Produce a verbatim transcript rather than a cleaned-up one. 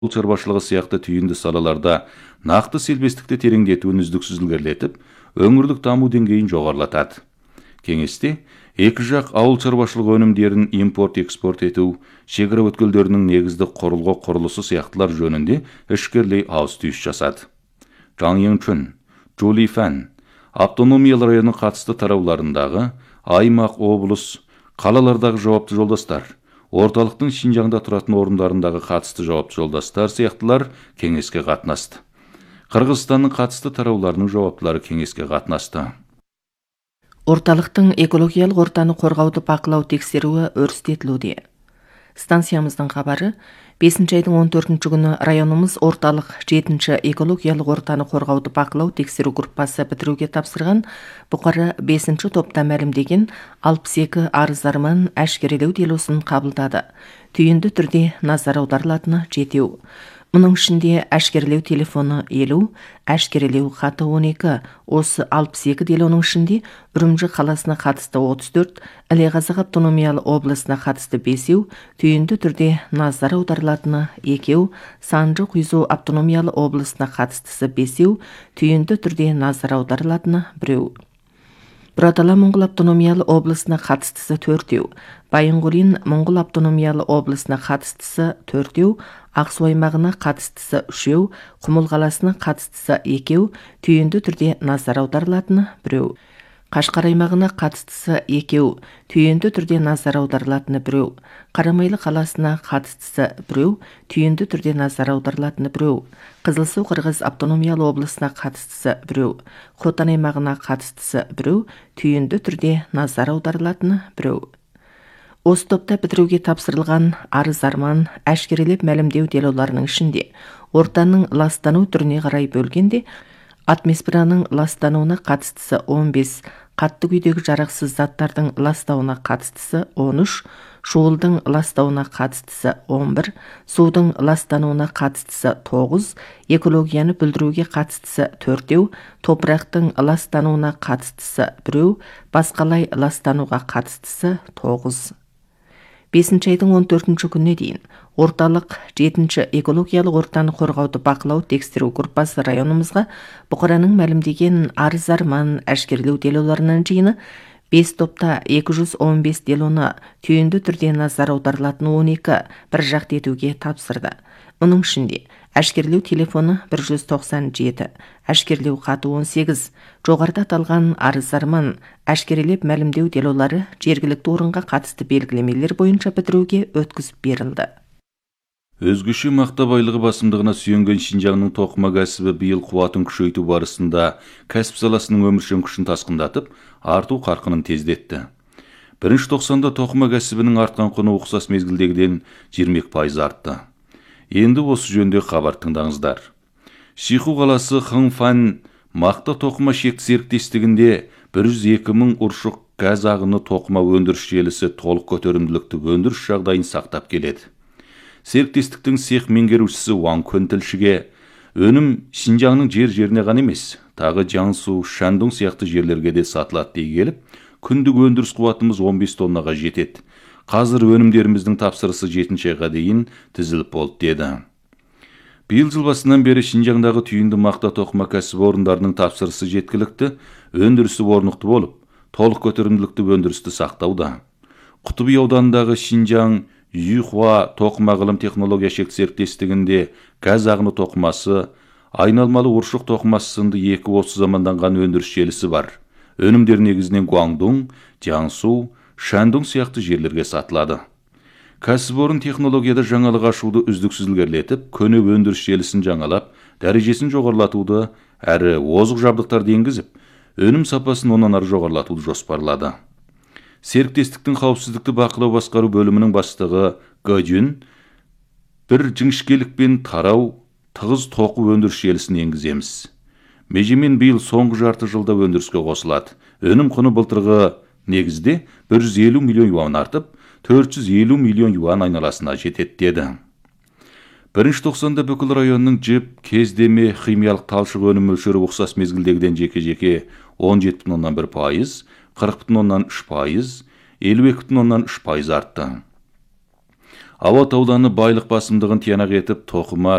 ауыл шаруашылығы сияқты түйінді салаларда нақты серпестікті тереңдетуін үздіксіз ілгерілетіп, өңірлік даму деңгейін жоғарылатады. Кеңесте екі жақ ауыл шаруашылығы өнімдерін импорт-экспорт ету, шекара өткелдерінің негізді құрылғы құрылысы сияқтылар жөнінде ішкерлей ауыс-түйіс жасады. Жаң Еңчүн, Джули Фән, автономиялы районы қатысты тарауларындағы аймақ, облыс, қалалардағы жауапты жолдастар, орталықтың Шинжаңда тұратын орындарындағы қатысты жауапты жолдастар сияқтылар кеңеске қатынасты. Қырғызстанның қатысты тарауларының жауаптылары кеңеске қатынасты. Орталықтың экологиялық ортаны қорғауды бақылау тексеруі өрістетілуде. Станциямыздың хабары, бесінші айдың он төртінші күні районымыз орталық жетінші экологиялық ортаны қорғауды бақылау тексеру группасы бітіруге тапсырған бұқара бесінші топта мәлімдеген алпыс екі арыздармен әшкерелеу делосын қабылдады. Түйінді түрде назар аударылатыны жетеу. Мұның ішінде әшкерелеу телефоны елу, әшкерелеу хаты он екі, осы алпыс екі делоның ішінде Үрімжі қаласына қатысты отыз төрт, Іле-Қазақ автономиялы облысына қатысты бесеу, түйінді түрде назар аударылатыны екеу, Санжы-Құйзу автономиялы облысына қатыстысы бесеу, түйінді түрде назар аударылатыны біреу. Бұратала Моңғол автономиялы облысына қатыстысы төртеу, Байынғолин Моңғол автономиялы облысына қатыстысы төртеу, Ақсу аймағына қатыстысы үшеу, Құмыл қаласына қатыстысы екеу, түйінді түрде назар аударылатыны біреу. Қашқар аймағына қатыстысы екеу, түйінді түрде назар аударылатыны біреу. Қарамайлы қаласына қатыстысы біреу, түйінді түрде назар аударылатыны біреу. Қызылсу Қырғыз автономиялы облысына қатыстысы біреу. Хотан аймағына қатыстысы біреу, түйінді түрде назар аударылатыны біреу. Осы топта бітіруге тапсырылған арыз-арман әшкерелеп мәлімдеу делоларының ішінде ортаның ластану түріне қарай бөлгенде атмосфераның ластануына қатыстысы он бес, қатты күйдегі жарақсыз заттардың ластауына қатыстысы он үш, шуылдың ластауына қатыстысы он бір, судың ластануына қатыстысы тоғыз, экологияны бүлдіруге қатыстысы төртеу, топырақтың ластануына қатыстысы біреу, басқалай ластануға қатыстысы тоғыз. бесінші айдың он төртінші күніне дейін орталық жетінші экологиялық ортаны қорғауды бақылау тексеру группасы районымызға бұқараның мәлімдеген арыз-арман әшкерелеу делоларының жиыны бес топта екі жүз он бес делоны түйінді түрде назар аударылатын он екі бір жақты етуге тапсырды. Оның ішінде әшкерелеу телефоны бір жүз тоқсан жеті, әшкерелеу хаты он сегіз, жоғарыда аталған арыз-арман әшкерелеп мәлімдеу делолары жергілікті орынға қатысты белгілемелер бойынша бітіруге өткізіп берілді. Өзгеше мақта байлығы басымдығына сүйенген Шинжаңның тоқыма кәсібі биыл қуатын күшейту барысында кәсіп саласының өміршең күшін тасқындатып, арту қарқынын тездетті. Бірінші тоқсанда тоқыма кәсібінің артқан құны ұқсас мезгілдегіден жиырма екі пайыз артты. Енді осы жөнде хабар тыңдаңыздар. Шиху қаласы Хыңфан мақта тоқыма шекті серіктестігінде бір жүз екі мың ұршық газ ағыны тоқыма өндіріс желісі толық көтерімділікті өндіріс жағдайын сақтап келеді. Серіктестіктің цех меңгерушісі Уан Көн тілшіге өнім Шинжаңның жер-жеріне ғана емес, тағы Жаңсу, Шандың сияқты жерлерге де сатылады дей келіп, күндік өндіріс қуатымыз он бес тоннаға жетеді. Қазір өнімдеріміздің тапсырысы жетінші айға дейін тізіліп болды деді. Биыл жыл басынан бері Шинжаңдағы түйінді мақта тоқыма кәсіпорындарының тапсырысы жеткілікті, өндірісі орнықты болып, толық көтерімділікті өндірісті сақтауда. Құтыбы ауданындағы Шинжаң Юйхуа тоқыма ғылым технология шекті серіктестігінде газ ағыны тоқымасы, айналмалы ұршық тоқымасы сынды екі осы заманданған өндіріс желісі бар. Өнімдер негізінен Гуаңдың, Жаңсу, Шандың сияқты жерлерге сатылады. Кәсіпорын технологияда жаңалық ашуды үздіксіз ілгерілетіп, көне өндіріс желісін жаңалап, дәрежесін жоғарылатуды әрі озық жабдықтарды енгізіп, өнім сапасын онан ары жоғарылатуды жоспарлады. Серіктестіктің қауіпсіздікті бақылау басқару бөлімінің бастығы Гөджүн бір жіңішкелікпен тарау тығыз тоқу өндіріс желісін енгіземіз. Межемен биыл соңғы жарты жылда өндіріске қосылады. Өнім құны былтырғы негізде бір жүз елу миллион юан артып, төрт жүз елу миллион юан айналасына жетеді деді. Бірінші тоқсанда бүкіл районның жіп, кездеме, химиялық талшық өнім мөлшері ұқсас мезгілдегіден жеке-жеке он жеті бүтін оннан бір пайыз, қырық бүтін оннан үш пайыз, елу екі бүтін оннан үш пайыз артты. Ава тауланы байлық басымдығын тиянақ етіп, тоқыма,